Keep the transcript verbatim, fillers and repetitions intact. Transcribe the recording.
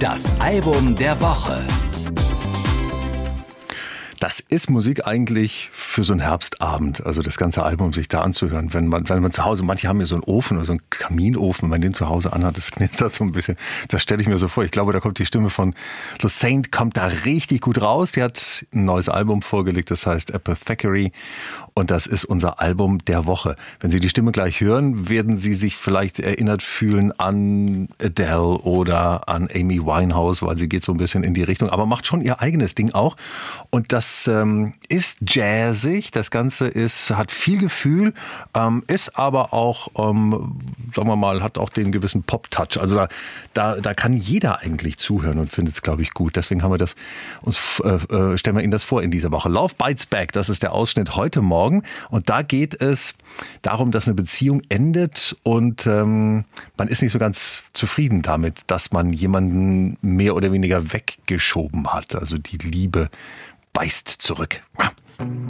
Das Album der Woche. Das ist Musik eigentlich für so einen Herbstabend, also das ganze Album sich da anzuhören. Wenn man, wenn man zu Hause, manche haben ja so einen Ofen oder so einen Kaminofen, wenn man den zu Hause anhat, das knistert so ein bisschen. Das stelle ich mir so vor. Ich glaube, da kommt die Stimme von Lucene, kommt da richtig gut raus. Die hat ein neues Album vorgelegt, das heißt Apothecary. Und das ist unser Album der Woche. Wenn Sie die Stimme gleich hören, werden Sie sich vielleicht erinnert fühlen an Adele oder an Amy Winehouse, weil sie geht so ein bisschen in die Richtung, aber macht schon ihr eigenes Ding auch. Und das ähm, ist jazzig, das Ganze ist, hat viel Gefühl, ähm, ist aber auch, ähm, sagen wir mal, hat auch den gewissen Pop-Touch. Also da, da, da kann jeder eigentlich zuhören und findet es, glaube ich, gut. Deswegen haben wir das uns, äh, stellen wir Ihnen das vor in dieser Woche. Love Bites Back, das ist der Ausschnitt heute Morgen. Und da geht es darum, dass eine Beziehung endet und ähm, man ist nicht so ganz zufrieden damit, dass man jemanden mehr oder weniger weggeschoben hat. Also die Liebe beißt zurück.